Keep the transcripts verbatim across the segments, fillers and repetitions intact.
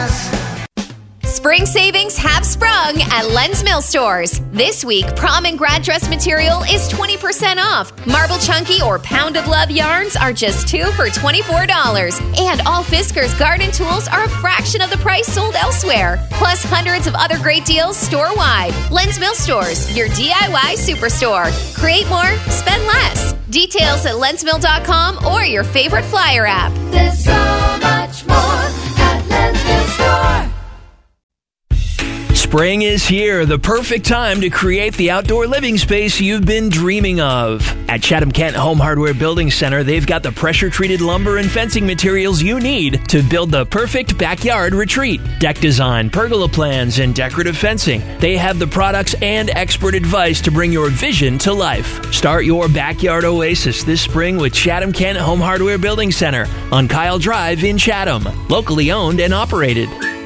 Spring savings have sprung at Len's Mill Stores. This week, prom and grad dress material is twenty percent off. Marble Chunky or Pound of Love yarns are just two for twenty-four dollars. And all Fiskars garden tools are a fraction of the price sold elsewhere. Plus hundreds of other great deals store-wide. Len's Mill Stores, your D I Y superstore. Create more, spend less. Details at lens mill dot com or your favorite flyer app. There's so much more at Len's Mill Store. Spring is here, the perfect time to create the outdoor living space you've been dreaming of. At Chatham-Kent Home Hardware Building Center, they've got the pressure-treated lumber and fencing materials you need to build the perfect backyard retreat. Deck design, pergola plans, and decorative fencing. They have the products and expert advice to bring your vision to life. Start your backyard oasis this spring with Chatham-Kent Home Hardware Building Center on Kyle Drive in Chatham. Locally owned and operated.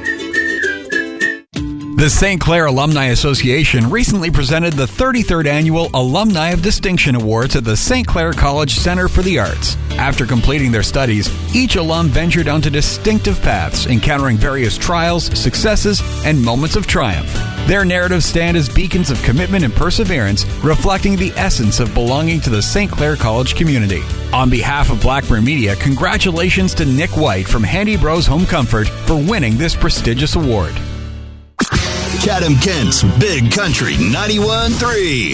The Saint Clair Alumni Association recently presented the thirty-third Annual Alumni of Distinction Awards at the Saint Clair College Center for the Arts. After completing their studies, each alum ventured onto distinctive paths, encountering various trials, successes, and moments of triumph. Their narratives stand as beacons of commitment and perseverance, reflecting the essence of belonging to the Saint Clair College community. On behalf of Blackburn Media, congratulations to Nick White from Handy Bros Home Comfort for winning this prestigious award. Chatham-Kent's Big Country ninety-one point three.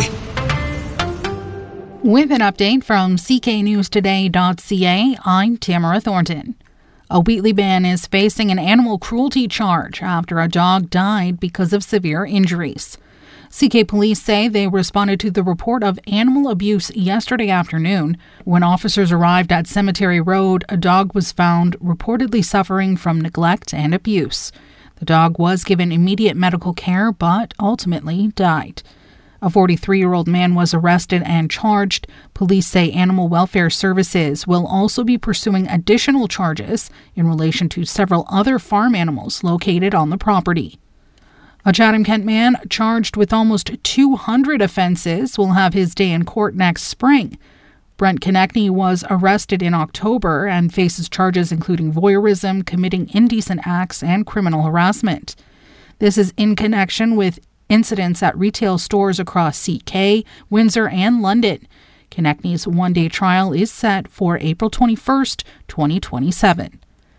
With an update from C K news today dot c a, I'm Tamara Thornton. A Wheatley man is facing an animal cruelty charge after a dog died because of severe injuries. C K police say they responded to the report of animal abuse yesterday afternoon. When officers arrived at Cemetery Road, a dog was found reportedly suffering from neglect and abuse. The dog was given immediate medical care, but ultimately died. A forty-three-year-old man was arrested and charged. Police say Animal Welfare Services will also be pursuing additional charges in relation to several other farm animals located on the property. A Chatham-Kent man charged with almost two hundred offenses will have his day in court next spring. Brent Konechny was arrested in October and faces charges including voyeurism, committing indecent acts, and criminal harassment. This is in connection with incidents at retail stores across C K, Windsor, and London. Konechny's one-day trial is set for April twenty-first, twenty twenty-seven.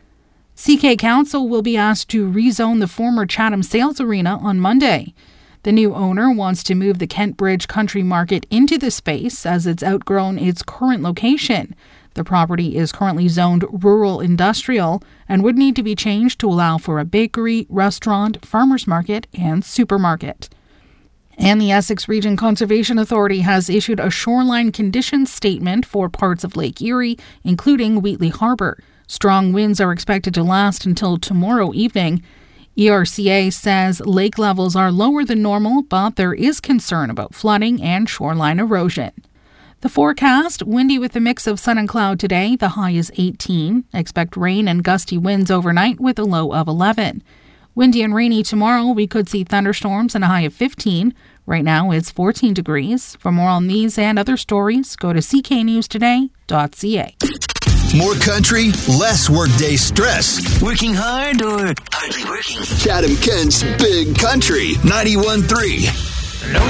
C K Council will be asked to rezone the former Chatham Sales Arena on Monday. The new owner wants to move the Kent Bridge Country Market into the space as it's outgrown its current location. The property is currently zoned rural industrial and would need to be changed to allow for a bakery, restaurant, farmers market, and supermarket. And the Essex Region Conservation Authority has issued a shoreline conditions statement for parts of Lake Erie, including Wheatley Harbour. Strong winds are expected to last until tomorrow evening. E R C A says lake levels are lower than normal, but there is concern about flooding and shoreline erosion. The forecast, windy with a mix of sun and cloud today. The high is eighteen. Expect rain and gusty winds overnight with a low of eleven. Windy and rainy tomorrow. We could see thunderstorms and a high of fifteen. Right now it's fourteen degrees. For more on these and other stories, go to c k news today dot c a. More country, less workday stress. Working hard or hardly working? Chatham-Kent's Big Country ninety-one point three.